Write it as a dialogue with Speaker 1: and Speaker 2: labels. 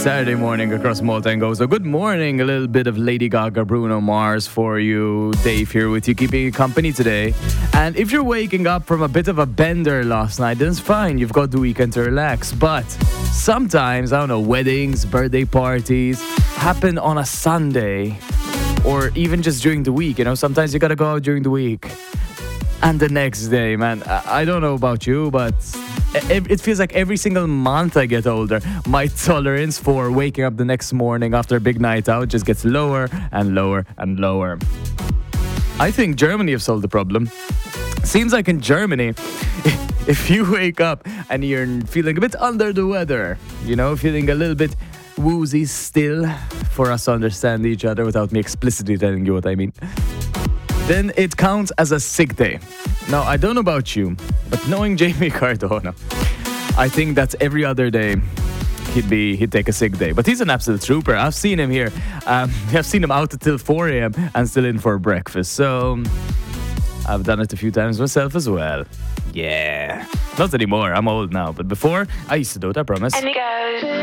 Speaker 1: Saturday morning across Malta and Gozo. Good morning. A little bit of Lady Gaga, Bruno Mars for you. Dave here with you, keeping you company today. And if you're waking up from a bit of a bender last night, then it's fine. You've got the weekend to relax. But sometimes, I don't know, weddings, birthday parties happen on a Sunday or even just during the week. You know, sometimes you gotta go out during the week. And the next day, man, I don't know about you, but it feels like every single month I get older, my tolerance for waking up the next morning after a big night out just gets lower and lower and lower. I think Germany have solved the problem. Seems like in Germany, if you wake up and you're feeling a bit under the weather, you know, feeling a little bit woozy still, for us to understand each other without me explicitly telling you what I mean, then it counts as a sick day. Now, I don't know about you, but knowing Jamie Cardona, I think that's every other day he'd take a sick day. But he's an absolute trooper. I've seen him here. I've seen him out until 4 a.m. and still in for breakfast. So I've done it a few times myself as well. Yeah. Not anymore. I'm old now. But before, I used to do it, I promise.
Speaker 2: And it goes.